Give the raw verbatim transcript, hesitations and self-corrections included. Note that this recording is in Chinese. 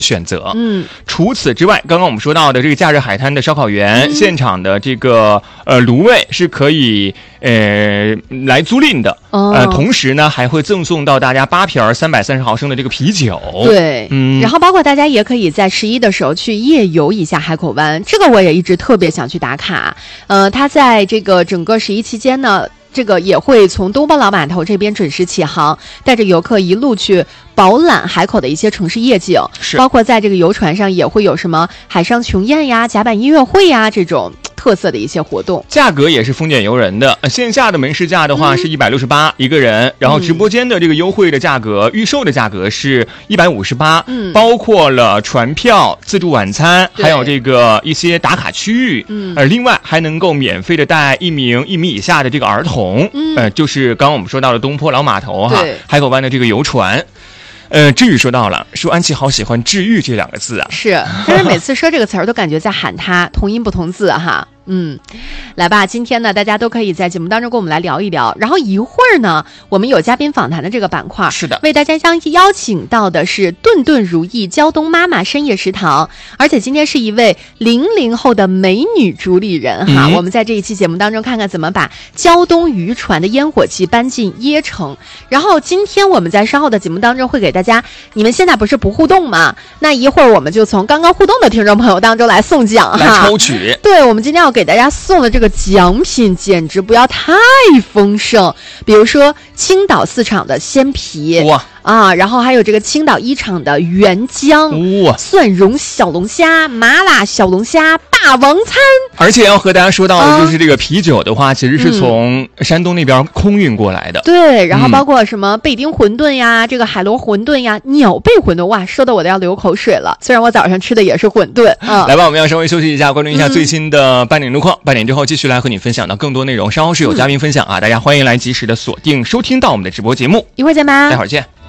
选择。 嗯， 除此之外，刚刚我们说到的这个假日海滩的烧烤园，嗯、现场的这个呃炉位是可以呃来租赁的。哦、呃，同时呢还会赠送到大家八瓶三百三十毫升的这个啤酒。 对， 嗯， 然后包括大家也可以在十一的时候去夜游一下海口湾，这个我也一直特别想去打卡。呃，它在这个整个十一期间呢。这个也会从东方老码头这边准时起航，带着游客一路去饱览海口的一些城市夜景， 是包括在这个游船上也会有什么海上琼宴呀、甲板音乐会呀这种特色的一些活动， 价格也是丰俭由人的。呃、线下的门市价的话是一百六十八一个人，嗯、然后直播间的这个优惠的价格、嗯、预售的价格是一百五十八，嗯，包括了船票、自助晚餐，还有这个一些打卡区域，嗯，呃，另外还能够免费的带一名一米以下的这个儿童。嗯，呃，就是刚刚我们说到的东坡老码头哈，海口湾的这个游船。呃，志宇说到了，说安琪好喜欢治愈这两个字啊， 是，但是每次说这个词儿都感觉在喊他，同音不同字哈。嗯，来吧，今天呢，大家都可以在节目当中跟我们来聊一聊。然后一会儿呢，我们有嘉宾访谈的这个板块， 是的， 为大家将邀请到的是顿顿如意胶东妈妈深夜食堂，而且今天是一位零零后的美女主理人哈。嗯、我们在这一期节目当中看看怎么把胶东渔船的烟火气搬进椰城。然后今天我们在稍后的节目当中会给大家，你们现在不是不互动吗？那一会儿我们就从刚刚互动的听众朋友当中来送奖哈， 来抽取。 对，我们今天要给大家送的这个奖品简直不要太丰盛，比如说青岛四厂的鲜皮哇啊，然后还有这个青岛一厂的原浆哇蒜蓉小龙虾、麻辣小龙虾霸王餐， 而且要和大家说到的就是这个啤酒的话，啊、其实是从山东那边空运过来的。 对，然后包括什么贝丁馄饨呀、嗯、这个海螺馄饨呀、鸟贝馄饨，哇，说的我都要流口水了。虽然我早上吃的也是馄饨。嗯， 来吧，我们要稍微休息一下，关注一下最新的半点路况。嗯、半点之后继续来和你分享到更多内容，稍后是有嘉宾分享啊，嗯、大家欢迎来及时的锁定收听到我们的直播节目。 一会儿见吧， 待会儿见。